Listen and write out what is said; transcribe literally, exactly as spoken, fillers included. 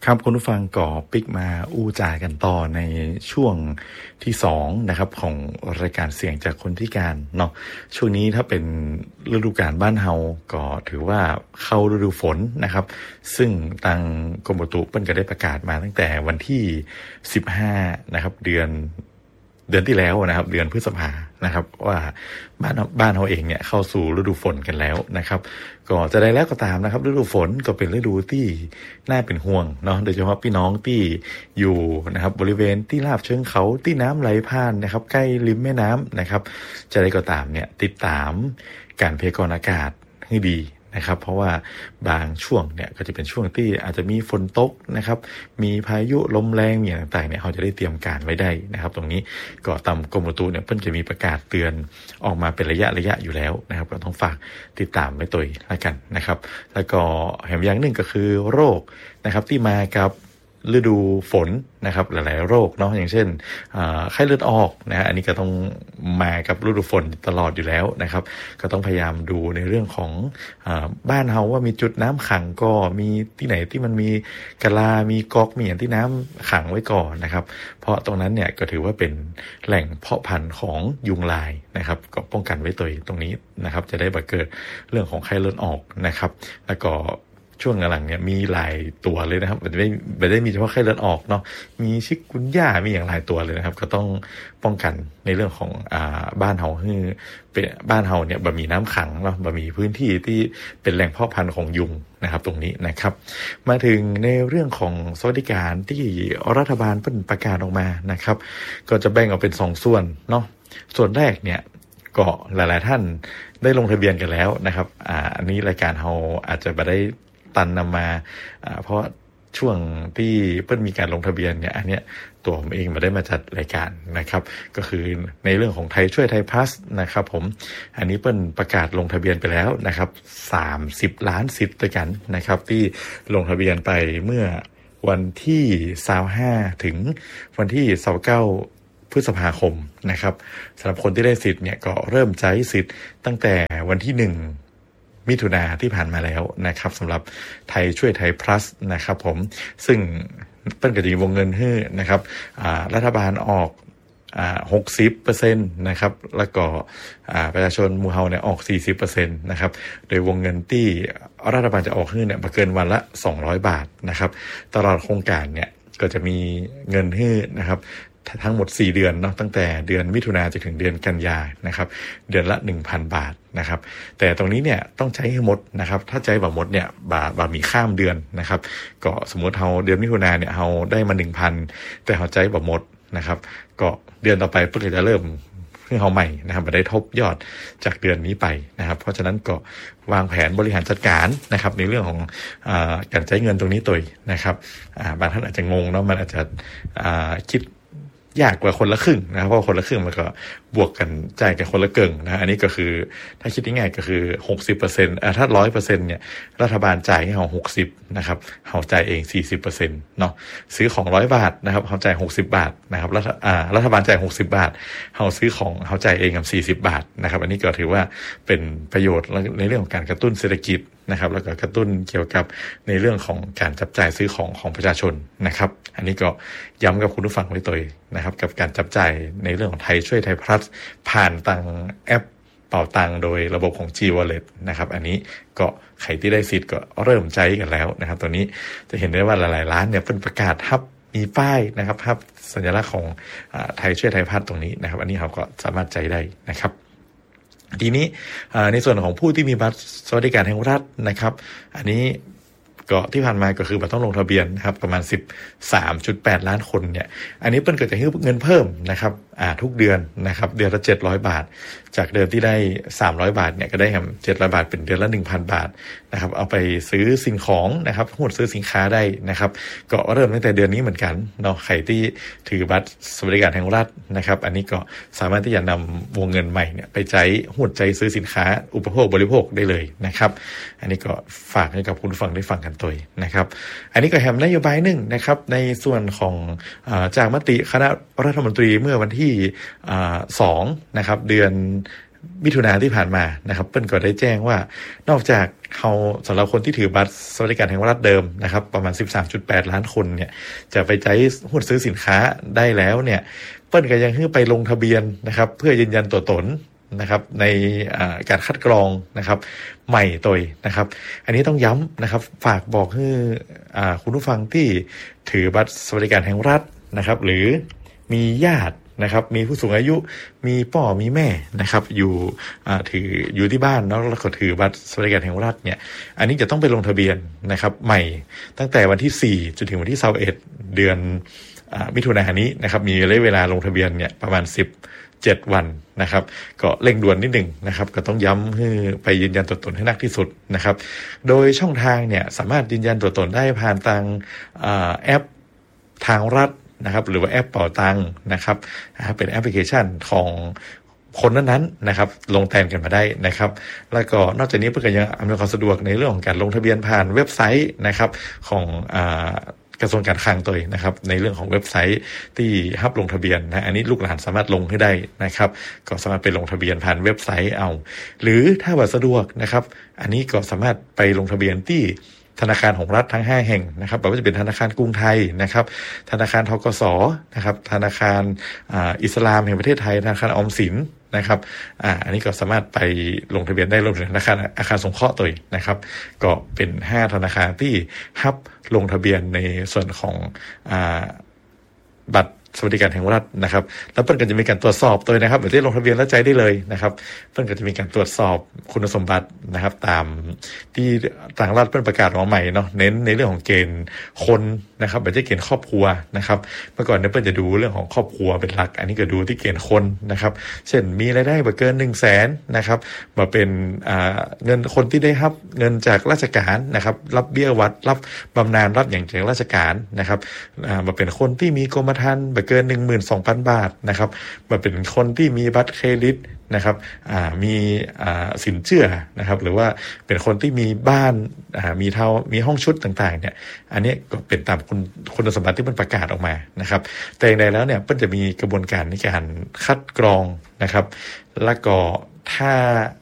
ครับคุณผู้ฟังก่อปิกมาอู้จ่ายกันต่อในช่วงที่สองนะครับของรายการเสียงจากคนพิการเนาะช่วงนี้ถ้าเป็นฤดูกาลบ้านเฮาก็ถือว่าเข้าฤดูฝนนะครับซึ่งทางกรมอุตุเปิ้นก็ได้ประกาศมาตั้งแต่วันที่สิบห้านะครับเดือนเดือนที่แล้วนะครับเดือนพฤษภานะครับว่าบ้านบ้านเราเองเนี่ยเข้าสู่ฤดูฝนกันแล้วนะครับก็จะได้แล้วก็ตามนะครับฤดูฝนก็เป็นฤดูที่น่าเป็นห่วงเนาะโดยเฉพาะพี่น้องที่อยู่นะครับบริเวณที่ราบเชิงเขาที่น้ำไหลผ่านนะครับใกล้ริมแม่น้ำนะครับจะได้ก็ตามเนี่ยติดตามการพยากรณ์อากาศให้ดีนะครับเพราะว่าบางช่วงเนี่ยก็จะเป็นช่วงที่อาจจะมีฝนตกนะครับมีพายุลมแรงอย่างต่างๆเนี่ยเขาจะได้เตรียมการไว้ได้นะครับตรงนี้ก็ตามกรมอุตุเนี่ยเพิ่นจะมีประกาศเตือนออกมาเป็นระยะระยะอยู่แล้วนะครับก็ต้องฝากติดตามไว้ตัวละกันนะครับแล้วก็แถมอย่างหนึ่งก็คือโรคนะครับที่มากับฤดูฝนนะครับหลายๆโรคเนาะอย่างเช่นไข้เลือดออกนะฮะอันนี้ก็ต้องมากับฤดูฝนตลอดอยู่แล้วนะครับก็ต้องพยายามดูในเรื่องของบ้านเฮาว่ามีจุดน้ำขังก็มีที่ไหนที่มันมีกะลามีก๊อกมีอย่างที่น้ำขังไว้ก่อนนะครับเพราะตรงนั้นเนี่ยก็ถือว่าเป็นแหล่งเพาะพันธุ์ของยุงลายนะครับก็ป้องกันไว้ตัวตรงนี้นะครับจะได้บ่เกิดเรื่องของไข้เลือดออกนะครับแล้วก็ช่วงหลังเนี่ยมีหลายตัวเลยนะครับไม่ได้ไม่ได้มีเฉพาะไข้เลือดออกเนาะมีชิกุนย่ามีอย่างหลายตัวเลยนะครับก็ต้องป้องกันในเรื่องของอ่าบ้านเฮาคือเป็นบ้านเฮาเนี่ยบ่มีน้ำขังเนาะบ่มีพื้นที่ที่เป็นแหล่งเพาะพันธุ์ของยุงนะครับตรงนี้นะครับมาถึงในเรื่องของสวัสดิการที่รัฐบาลเพิ่นประกาศออกมานะครับก็จะแบ่งออกเป็นสองส่วนเนาะส่วนแรกเนี่ยก็หลายๆท่านได้ลงทะเบียนกันแล้วนะครับอ่าอันนี้รายการเฮาอาจจะบ่ได้ตันนำมาเพราะช่วงที่เปิ้ลมีการลงทะเบียนเนี่ยอันเนี้ยตัวผมเองมาได้มาจัดรายการนะครับก็คือในเรื่องของไทยช่วยไทยพลัสนะครับผมอันนี้เปิ้ลประกาศลงทะเบียนไปแล้วนะครับสามสิบล้านสิทธิ์ด้วยกันนะครับที่ลงทะเบียนไปเมื่อวันที่ยี่สิบห้าถึงวันที่ยี่สิบเก้าพฤษภาคมนะครับสำหรับคนที่ได้สิทธิ์เนี่ยก็เริ่มใช้สิทธิ์ตั้งแต่วันที่หนึ่งมิถุนาที่ผ่านมาแล้วนะครับสำหรับไทยช่วยไทย plus นะครับผมซึ่งเปิ้ลก็จะมีวงเงินให้นะครับรัฐบาลออกอ่า หกสิบเปอร์เซ็นต์ นะครับแล้วก็อ่าประชาชนหมู่เฮาเนี่ยออก สี่สิบเปอร์เซ็นต์ นะครับโดยวงเงินที่รัฐบาลจะออกให้เนี่ยบ่เกินวันละสองร้อยบาทนะครับตลอดโครงการเนี่ยก็จะมีเงินให้นะครับทั้งหมดสี่เดือนเนาะตั้งแต่เดือนมิถุนายนจนถึงเดือนกันยายนนะครับเดือนละ หนึ่งพัน บาทนะครับแต่ตรงนี้เนี่ยต้องใช้ให้หมดนะครับถ้าใช้บ่หมดเนี่ยบ่บ่มีข้ามเดือนนะครับก็สมมุติเฮาเดือนมิถุนายนเนี่ยเฮาได้มา หนึ่งพัน แต่เฮาใช้บ่หมดนะครับก็เดือนต่อไปเพิ่นก็จะเริ่มให้เฮาใหม่นะครับบ่ได้ทบยอดจากเดือนนี้ไปนะครับเพราะฉะนั้นก็วางแผนบริหารจัดการนะครับในเรื่องของอ่าการใช้เงินตรงนี้ตัวนะครับอ่าบางท่านอาจจะงงเนาะมันอาจจะอ่าคิดยากกว่าคนละครึ่งนะครับเพราะคนละครึ่งมันก็บวกกันจ่ายกันคนละเกิงนะอันนี้ก็คือถ้าคิดง่ายๆก็คือ หกสิบเปอร์เซ็นต์ อ่าถ้า ร้อยเปอร์เซ็นต์ เนี่ยรัฐบาลจ่ายให้เฮาหกสิบนะครับเฮาจ่ายเอง สี่สิบเปอร์เซ็นต์ เนาะซื้อของหนึ่งร้อยบาทนะครับเฮาจ่ายหกสิบบาทนะครับรัฐอ่ารัฐบาลจ่ายหกสิบบาทเฮาซื้อของเฮาจ่ายเองกับสี่สิบบาทนะครับอันนี้ก็ถือว่าเป็นประโยชน์ในเรื่องของการกระตุ้นเศรษฐกิจนะครับแล้วก็กระตุ้นเกี่ยวกับในเรื่องของการจับจ่ายซื้อของของประชาชนนะครับอันนี้ก็ย้ำกับคุณผู้ฟังไว้ตัวนะครับกับการจับจ่ายในเรื่องของไทยช่วยไทยพลัสผ่านทางแอปเป่าตังโดยระบบของ G Wallet นะครับอันนี้ก็ใครที่ได้สิทธิ์ก็เริ่มใช้กันแล้วนะครับตัวนี้จะเห็นได้ว่าหลายๆร้านเนี่ยเป็นประกาศทับมีป้ายนะครับภาพสัญลักษณ์ของไทยช่วยไทยพลัสตรงนี้นะครับอันนี้เราก็สามารถใช้ได้นะครับทีนี้ในส่วนของผู้ที่มีบัตรสวัสดิการแห่งรัฐนะครับอันนี้ก็ที่ผ่านมาก็คือบัตรต้องลงทะเบียนนะครับประมาณ สิบสามจุดแปด ล้านคนเนี่ยอันนี้เปิ้ลก็จะให้เงินเพิ่มนะครับอ่าทุกเดือนนะครับเดือนละเจ็ดร้อยบาทจากเดิมที่ได้สามร้อยบาทเนี่ยก็ได้แฮมเจ็ดร้อยบาทเป็นเดือนละ หนึ่งพัน บาทนะครับเอาไปซื้อสิ่งของนะครับหุ้นซื้อสินค้าได้นะครับก็เริ่มตั้งแต่เดือนนี้เหมือนกันเนาะใครที่ถือบัตรสวัสดิการแห่งรัฐนะครับอันนี้ก็สามารถที่จะนำวงเงินใหม่เนี่ยไปใช้หุ้นใจซื้อสินค้าอุปโภคบริโภคได้เลยนะครับอันนี้ก็ฝากให้กับคุณผู้ฟังได้ฟังกันตัวนะครับอันนี้ก็แฮมนโยบายหนึ่งนะครับในส่วนของอ่าจากมติคณะรัฐมนตรีเมื่อวันที่อ่าสองนะครับเดือนมิถุนายนที่ผ่านมานะครับเปิ้ลก็ได้แจ้งว่านอกจากเขาสำหรับคนที่ถือบัตรสวัสดิการแห่งรัฐเดิมนะครับประมาณ สิบสามจุดแปด ล้านคนเนี่ยจะไปใช้หุ้นซื้อสินค้าได้แล้วเนี่ยเปิ้ลก็ยังให้ไปลงทะเบียนนะครับเพื่อยืนยันตัวตนนะครับในการคัดกรองนะครับใหม่ตัวนะครับอันนี้ต้องย้ำนะครับฝากบอกให้คุณผู้ฟังที่ถือบัตรสวัสดิการแห่งรัฐนะครับหรือมีญาตินะครับมีผู้สูงอายุมีพ่อมีแม่นะครับอยู่ถืออยู่ที่บ้านเนาะแล้วก็ถือบัตรสวัสดิการแห่งรัฐเนี่ยอันนี้จะต้องไปลงทะเบียนนะครับใหม่ตั้งแต่วันที่สี่จนถึงวันที่ยี่สิบเอ็ดเดือนมิถุนายนนี้นะครับมีระยะเวลาลงทะเบียนเนี่ยประมาณสิบเจ็ดวันนะครับก็เร่งด่วนนิดหนึ่งนะครับก็ต้องย้ำให้ไปยืนยันตัวตนให้นักที่สุดนะครับโดยช่องทางเนี่ยสามารถยืนยันตัวตนได้ผ่านทางแอปทางรัฐนะครับหรือว่าแอปเป๋าตังค์นะครับเป็นแอปพลิเคชันของคนนั้นๆนะครับลงแทนกันมาได้นะครับแล้วก็นอกจากนี้เพื่อยังอำนวยความสะดวกในเรื่องของการลงทะเบียนผ่านเว็บไซต์นะครับของอ่ากระทรวงการคลังตัวนะครับในเรื่องของเว็บไซต์ที่ฮับลงทะเบียนนะอันนี้ลูกหลานสามารถลงให้ได้นะครับก็สามารถไปลงทะเบียนผ่านเว็บไซต์เอาหรือถ้าว่าสะดวกนะครับอันนี้ก็สามารถไปลงทะเบียนที่ธนาคารของรัฐทั้งห้าแห่งนะครับไม่ว่าจะเป็นธนาคารกรุงไทยนะครับธนาคารธกสนะครับธนาคารอิสลามแห่งประเทศไทยธนาคารออมสินนะครับอ่าอันนี้ก็สามารถไปลงทะเบียนได้รวมถึงธนาคารอาคารสงเคราะห์ตัวนะครับก็เป็นห้าธนาคารที่ฮับลงทะเบียนในส่วนของอ่าบัตรสวัสดิการแห่งรัฐนะครับแล้วเพิ่นก็จะมีการตรวจสอบตัวนะครับแบบที่ลงทะเบียนแล้วใจได้เลยนะครับเพิ่นก็จะมีการตรวจสอบคุณสมบัตินะครับตามที่ทางรัฐเพิ่นประกาศออกมาใหม่เนาะเน้นในเรื่องของเกณฑ์คนนะครับไม่ใช่เกณฑ์ครอบครัวนะครับเมื่อก่อนเนี่ยเพิ่นจะดูเรื่องของครอบครัวเป็นหลักอันนี้ก็ดูที่เกณฑ์คนนะครับเช่นมีรายได้บ่เกิน หนึ่งแสน นะครับมาเป็นอ่าเงินคนที่ได้รับเงินจากราชการนะครับรับเบี้ยวัดรับบำนาญรับอย่างจากราชการนะครับอ่ามาเป็นคนที่มีกรมธรรม์เกิน หนึ่งหมื่นสองพัน บาทนะครับมาเป็นคนที่มีบัตรเครดิตนะครับอ่ามีอ่าสินเชื่อนะครับหรือว่าเป็นคนที่มีบ้านอ่ามีเท่ามีห้องชุดต่างๆเนี่ยอันนี้ก็เป็นตามคุณคุณสมบัติที่มันประกาศออกมานะครับแต่อย่างไรแล้วเนี่ยมันจะมีกระบวนการในการคัดกรองนะครับแล้วก็ถ้า